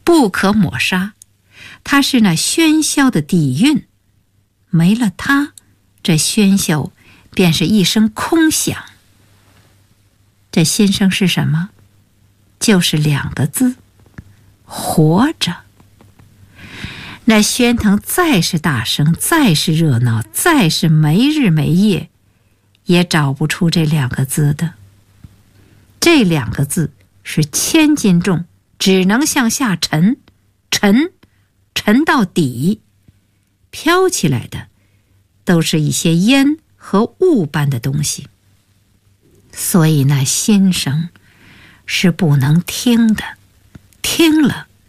不可抹杀，它是那喧嚣的底蕴，没了它，这喧嚣便是一声空响。这心声是什么？就是2个字：活着。那喧腾再是大声，再是热闹，再是没日没夜，也找不出这2个字的。这2个字是千斤重，只能向下沉，沉到底，飘起来的都是一些烟和雾般的东西。所以那心声是不能听的，听了